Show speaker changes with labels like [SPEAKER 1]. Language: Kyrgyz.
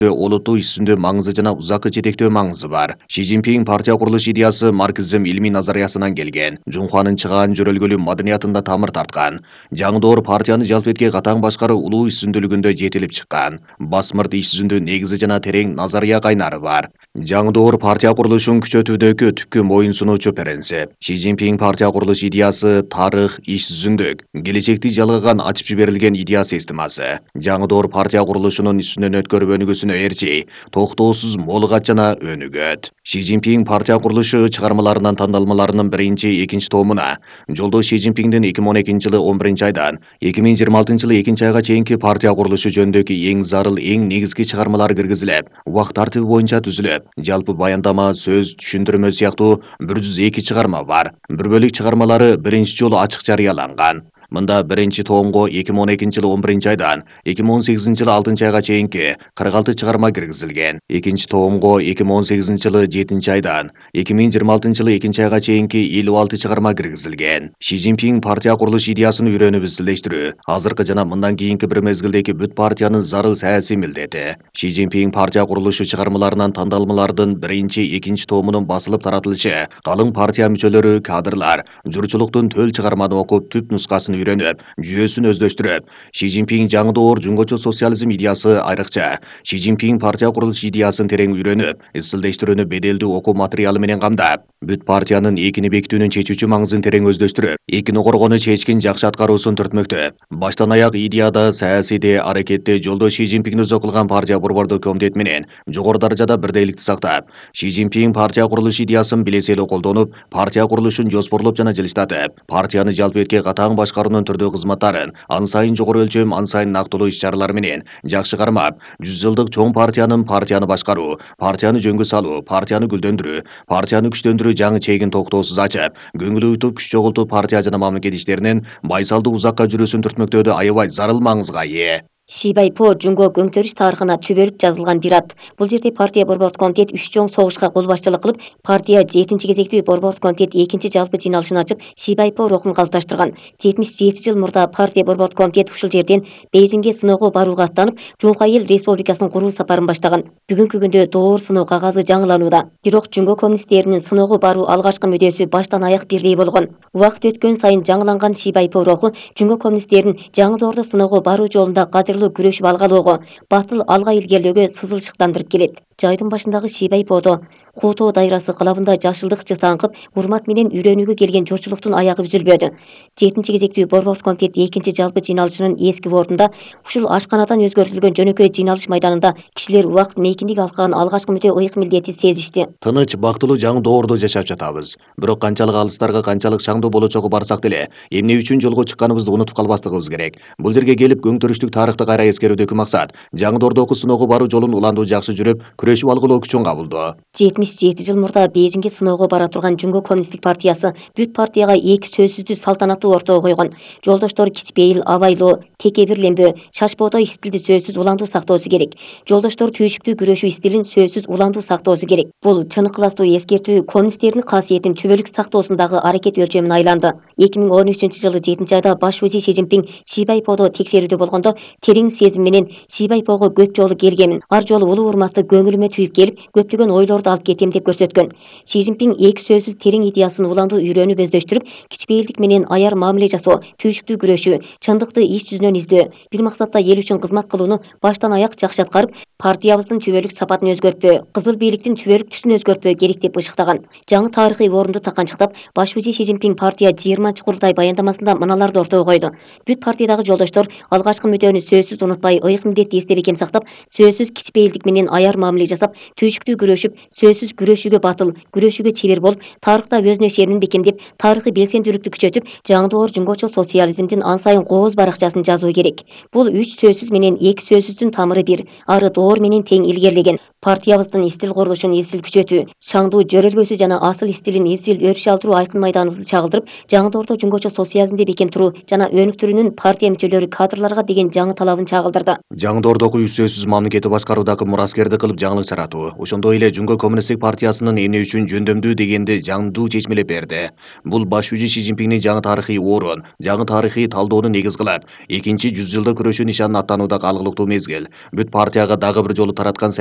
[SPEAKER 1] олуттуу ишсүндө маңызы жана узакка жетектөө маңызы бар. Ши Цзиньпин партия курулуш идеясы марксизм илмий назариясынан келген. Жунхуанын чыгаан жөрөлгөлүү маданиятында тамыр тарткан. Жаңы доор партияны жалпетке катаң башкаруу улуу ишсүндүүлүгүндө жетилип чыккан. Басмырт иш жүзүндө негизи жана терең назария кайнары бар. Жаңы доор партия курулушун күчөтүүдөгү түпкү моюн сунуучу принцип. Ши Цзиньпин партия курулуш идеясы тарых, иш жүзүндүк, келечекти жалгаган ачып жиберилген идея системасы. Жаңы доор партия курулушунун үстүнөн өткөрүп өнүгүүсүнө эрчи, токтоосуз молугат жана өнүгөт. Ши Цзиньпин партия курулушу чыгармаларынын тандалмаларынын биринчи, экинчи томуна жолдош Ши Цзиньпиндин 2012-жылы 11 айдан 2026-жылы 2 айга чейинки партия курулушу жөнүндөгү эң зарыл, эң негизги чыгармалар киргизилип, убакыт тартиби боюнча түзүлүп, жалпы баяндама, сөз, түшүндүрмө сыяктуу 102 чыгарма бар. Бир бөлүк чыгармалары биринчи жолу ачык жарыяланган. Мында биринчи томго 2012-жылы 11 айдан 2018-жылы 6 айга чейинки 46 чыгарма киргизилген. Экинчи томго 2018-жылы 7 айдан 2026-жылы 2 айга чейинки 56 чыгарма киргизилген. Ши Цзиньпин партия курулуш идеясын үйрөнүп изилдештирүү азыркы жана мындан кийинки бир мезгилдеги бүт партиянын зарыл саясий милдети. Ши Цзиньпин партия курулушу чыгармаларынан тандалмалардын биринчи, экинчи томунун басылып таратылышы калың партия мүчөлөрү, кадрлар журчулуктун төл чыгарманы окуп түп нускасын үйрөнүп, жүйөсүн өздөштүрүп, Ши Цзиньпин жаңы доор жунгочу социализм идеясы айрыкча Ши Цзиньпин партия курулуш идеясын терең үйрөнүп, изилдештирүүнү беделдүү окуу материалы менен камдап, бүт партиянын экини бекитүүнүн чечүүчү маңызын терең өздөштүрүп, экини коргоону чечкин жакшы аткаруусун түртмөктө. Баштан аяк идеяда, саясийде, аракетте жолдош Ши Цзиньпин өзү кылган партия борбордук комитет менен жогору даражада бирдейликти сактап, Ши Цзиньпин партия курулуш идеясын билеселүү колдонуп, партия курулушун жоспорлоп жана жылыштатып, партияны жалпетке катаң башкаруунун түрдүү кызматтарын ан сайын жогору өлчөм, ан сайын нактылуу иш-чаралар менен жакшы кармап, 100 жылдык чоң партияны башкаруу, партияны жөнгө салуу, партияны гүлдөндүрүү, партияны күчтөндүрүү жаңы чегин токтоосуз ачып, көңүл уютуп, күч чогултуп партия жана мамлекет иштеринин байсалдуу узакка жүрүүсүн түртмөктөөдө аябай зарыл маңызга ээ.
[SPEAKER 2] Шибайпо жунго көңтөрүш тарыхына түбөлүк жазылган бир ат. Бул жерде партия борбордук комитет 3 чоң согушка кол башчылык кылып, партия 7-чи кезектүү борбордук комитет 2-чи жалпы жыйналышын ачып, Шибайпо рухун калыпташтырган. 77 жыл мурда партия борбордук комитет ушул жерден Бейжиңге сыноого барууга аттанып, Жунхва Эл Республикасынын куруу сапарын баштаган. Бүгүнкү күндө доор сыноо кагазы жаңыланууда. Бирок жунго коммунисттеринин сыноого баруу алгачкы мүдөөсү баштан аяк бирдей болгон. Убакыт өткөн сайын жаңыланган Шибайпо руху жунго коммунисттерин жаңы доордо сыноого баруу жолунда күрөшүп алгалоого, батыл алга илгерлөөгө сызылчыктандырып келет. Жайдын башындагы Шибайподо Хото дайрасы кылабында жашылдык жытаңкып, урмат менен үйрөнүүгө келген журчулуктун аягы үзүлбөдү. 7-чи кезектүү борбордук комитет 2-чи жалпы жыйналышынын эски бордунда ушул ашканадан өзгөртүлгөн жөнөкөй жыйналыш майданында кишилер убакыт мейкиндик алкаган алгачкы мүдө ыйык милдети сезишти.
[SPEAKER 1] Тыныч, бактылуу жаңы доордо жашап жатабыз. Бирок канчалык алыстарга, канчалык шаңдуу болочогу барсак деле, эмне үчүн жолго чыкканыбызды унутуп калбастыгыбыз керек. Бул жерге келип көңтөрүштүк тарыхты кайра эскерүүдөгү максат жаңы доордогу сыноого баруу жолун уландуу жакшы жүрүп, күрөшүп алгылоо күчүн кабылдоо.
[SPEAKER 2] 77 жыл мурда Бейжиңге сыноого бара турган Жунго коммунисттик партиясы бүт партияга эки сөзсүздү салтанаттуу ортого койгон. Жолдоштор кичпейил, абайлуу, текебирленбөө, шашпоодой стилди сөзсүз уландуу сактоосу керек. Жолдоштор түйшүктүү күрөшүү стилин сөзсүз уландуу сактоосу керек. Бул чын ыкыластуу эскертүү коммунисттердин касиетин түбөлүк сактоосундагы аракет өлчөмүн айланды. 2013-жылы 7 айда баш вазир Ши Цзиньпин Шибайподо текшерүүдө болгондо терең сезим менен Шибайпого көп жолу келгемин, ар жолу улуу урматты көңүлүмө түйүп келип, көптөгөн ойлорду алып кетем деп көрсөткөн. Ши Цзиньпин эки сөзсүз терең идеясын уландуу үйрөнүп өздөштүрүп, кичпейилдик менен аяр мамиле жасоо, түйшүктүү күрөшүү, чындыкты иш жүзүнөн издөө, бир максатта эл үчүн кызмат кылууну баштан аяк жакшы аткарып, партиябыздын түбөлүк сапатын өзгөртпөө, кызыл бийликтин түбөлүк түсүн өзгөртпөө керек деп ышыктаган. Жаңы тарыхый орунду таканчыктап, баш вазир Ши Цзиньпин партия 20-чы курултай баяндамасында мыналарды ортого койду. Бүт партиядагы жолдоштор алгачкы мүдөнү сөзсүз унутпай, ыйык милдетти эстеп экем сактап, сөзсүз кичпейилдик менен аяр мамиле жасап, түйшүктүү күрөшүп, сөзсүз күрөшүүгө батыл, күрөшүүгө чебер болуп, тарыхта өзүнө ишенимин бекемдеп, тарыхый белсендүүлүктү күчөтүп, жаңы доор жунгочо социализмдин ан сайын кооз баракчасын жазуу керек. Бул 3 сөзсүз менен 2 сөзсүздүн тамыры бир, ары доор менен тең илгерлеген. Партиябыздын стил курулушун изил күчөтүү, шаңдуу жөрөлгөсү жана асыл стилин изил өрүш алдыруу айкын майданыбызды чагылдырып, жаңы доордо жунгочо социализмди бекем туруу жана өнүктүрүүнүн партия мүчөлөрү кадрларга деген жаңы талабын чагылдырды.
[SPEAKER 1] Жаңы доордогу 3 сөзсүз мамлекетти башкаруудагы мураскерди кылып жаңылык чаратуу, ошондой эле Жумгө Коммунисттик партиясынын эмне үчүн жөндөмдүү дегенди жаңдуу чечмелеп берди. Бул баш жүзү Си Цзиньпиндин жаңы тарыхый орун, жаңы тарыхый талдоону негиз кылат. Экинчи 100 жылда күрөшүү нишанын аттанууда калгылыктуу мезгил. Бүт партияга дагы бир жолу тараткан